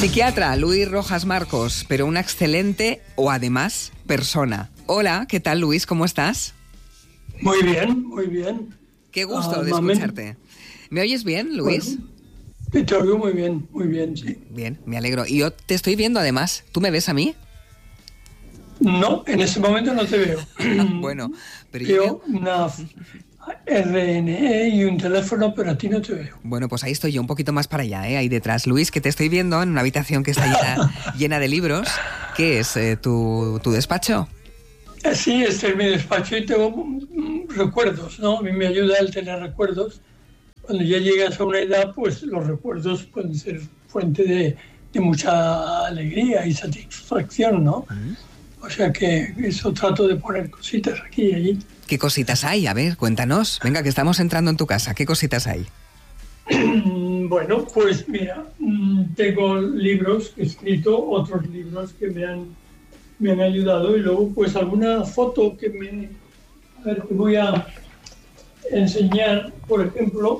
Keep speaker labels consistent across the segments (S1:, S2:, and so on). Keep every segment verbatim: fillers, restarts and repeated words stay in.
S1: Psiquiatra Luis Rojas Marcos, pero una excelente o además persona. Hola, ¿qué tal, Luis? ¿Cómo estás?
S2: Muy bien, muy bien.
S1: Qué gusto
S2: Ah,
S1: de
S2: mamen.
S1: escucharte. ¿Me oyes bien, Luis?
S2: Bueno, te oigo muy bien, muy bien, sí.
S1: Bien, me alegro. Y yo te estoy viendo además. ¿Tú me ves a mí?
S2: No, en ese momento no te veo.
S1: Bueno, pero yo
S2: Veo
S1: veo...
S2: una R N E y un teléfono, pero a ti no te veo.
S1: Bueno, pues ahí estoy yo, un poquito más para allá, ¿eh? Ahí detrás. Luis, que te estoy viendo en una habitación que está llena, llena de libros. ¿Qué es eh, tu, tu despacho?
S2: Sí, este es mi despacho y tengo mm, recuerdos, ¿no? A mí me ayuda el tener recuerdos. Cuando ya llegas a una edad, pues los recuerdos pueden ser fuente de, de mucha alegría y satisfacción, ¿no?
S1: ¿Mm?
S2: O sea que eso trato de poner cositas aquí y allí.
S1: ¿Qué cositas hay? A ver, cuéntanos. Venga, que estamos entrando en tu casa. ¿Qué cositas hay?
S2: Bueno, pues mira, tengo libros que he escrito, otros libros que me han, me han ayudado y luego pues alguna foto que me... A ver, te voy a enseñar, por ejemplo...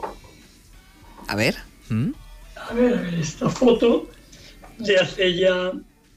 S1: A ver. ¿Mm?
S2: A ver, esta foto de hace ya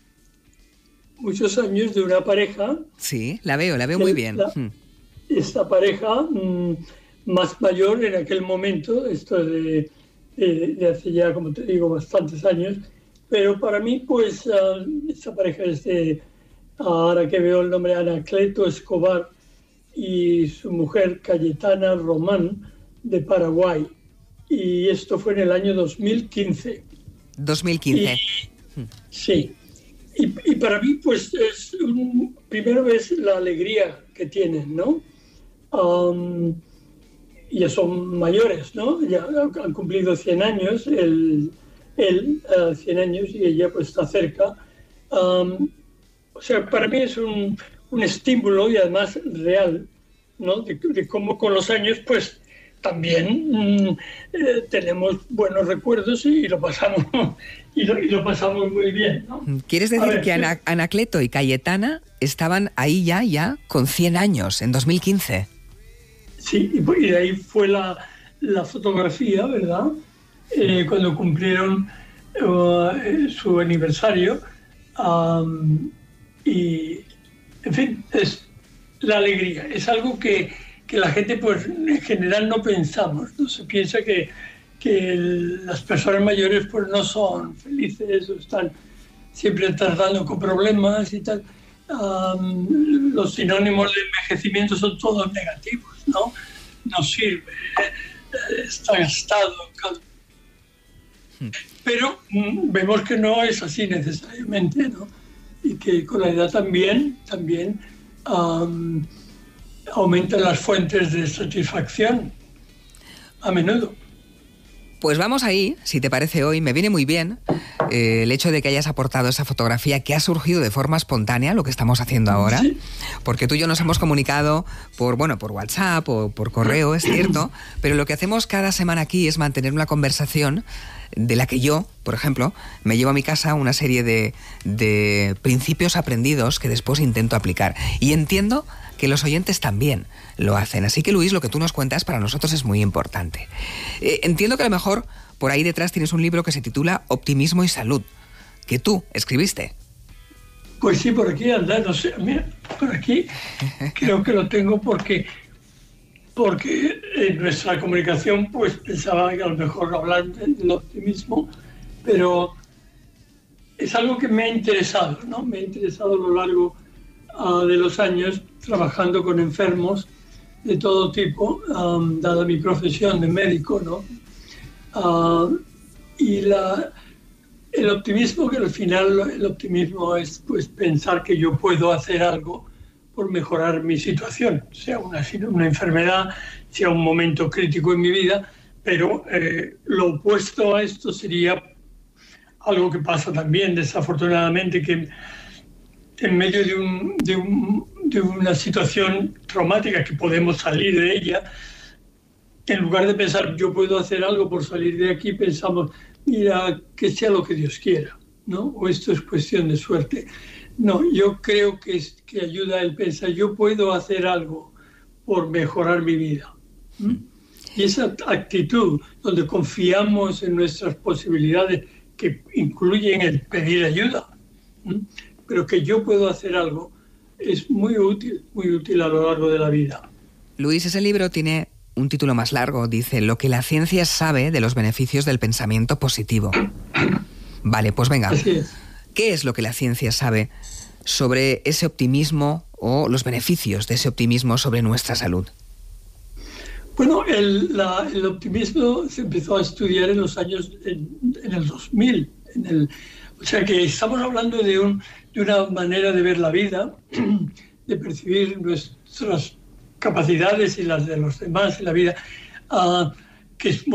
S2: muchos años de una pareja.
S1: Sí, la veo, la veo muy bien.
S2: La, esta pareja mmm, más mayor en aquel momento, esto de, de, de hace ya, como te digo, bastantes años, pero para mí, pues, uh, esta pareja es de, ahora que veo el nombre, Anacleto Escobar y su mujer Cayetana Román, de Paraguay. Y esto fue en el año dos mil quince.
S1: dos mil quince.
S2: Y, sí. Y, y para mí, pues, es un, primero es la alegría que tienen, ¿no? Um, ya son mayores, ¿no? Ya han cumplido cien años, él, él uh, cien años y ella pues está cerca. Um, o sea, para mí es un, un estímulo y además real, ¿no? De, de cómo con los años, pues, también mmm, eh, tenemos buenos recuerdos y, y lo pasamos y lo, y lo pasamos muy bien, ¿no?
S1: ¿Quieres decir ver, que Ana, sí. Anacleto y Cayetana estaban ahí ya, ya con cien años, en dos mil quince?
S2: Sí, y, y de ahí fue la, la fotografía, ¿verdad? Eh, cuando cumplieron uh, su aniversario. Um, y, en fin, es la alegría. Es algo que que la gente, pues, en general no pensamos, ¿no? Se piensa que, que el, las personas mayores, pues, no son felices o están siempre tratando con problemas y tal. Um, los sinónimos de envejecimiento son todos negativos, ¿no? No sirve, está gastado. Pero mm, vemos que no es así necesariamente, ¿no? Y que con la edad también, también... Um, aumentan las fuentes de satisfacción a menudo.
S1: Pues vamos ahí, si te parece hoy. Me viene muy bien eh, el hecho de que hayas aportado esa fotografía que ha surgido de forma espontánea, lo que estamos haciendo ahora, sí. Porque tú y yo nos hemos comunicado por, bueno, por WhatsApp o por correo, es cierto, pero lo que hacemos cada semana aquí es mantener una conversación de la que yo, por ejemplo, me llevo a mi casa una serie de, de principios aprendidos que después intento aplicar. Y entiendo que los oyentes también lo hacen. Así que, Luis, lo que tú nos cuentas para nosotros es muy importante. Eh, entiendo que a lo mejor por ahí detrás tienes un libro que se titula Optimismo y Salud, que tú escribiste.
S2: Pues sí, por aquí anda, no sé, mira, por aquí creo que lo tengo porque, porque en nuestra comunicación pues pensaba que a lo mejor hablar del optimismo, pero es algo que me ha interesado, ¿no? Me ha interesado a lo largo uh, de los años trabajando con enfermos de todo tipo, um, dada mi profesión de médico, ¿no? Uh, y la, el optimismo, que al final el optimismo es pues pensar que yo puedo hacer algo por mejorar mi situación, sea una, una enfermedad, sea un momento crítico en mi vida, pero eh, lo opuesto a esto sería algo que pasa también, desafortunadamente, que en medio de, un, de, un, de una situación traumática que podemos salir de ella, en lugar de pensar yo puedo hacer algo por salir de aquí, pensamos, mira, que sea lo que Dios quiera, ¿no? O esto es cuestión de suerte. No, yo creo que, es, que ayuda el pensar, yo puedo hacer algo por mejorar mi vida. ¿Mm? Y esa actitud donde confiamos en nuestras posibilidades, que incluyen el pedir ayuda, ¿m? Pero que yo puedo hacer algo, es muy útil, muy útil a lo largo de la vida.
S1: Luis, ese libro tiene un título más largo, dice Lo que la ciencia sabe de los beneficios del pensamiento positivo. Vale, pues venga.
S2: Así es.
S1: ¿Qué es lo que la ciencia sabe sobre ese optimismo o los beneficios de ese optimismo sobre nuestra salud?
S2: Bueno, el, la, el optimismo se empezó a estudiar en los años, en, en el dos mil. En el, o sea que estamos hablando de, un, de una manera de ver la vida, de percibir nuestras capacidades y las de los demás en la vida, uh, que es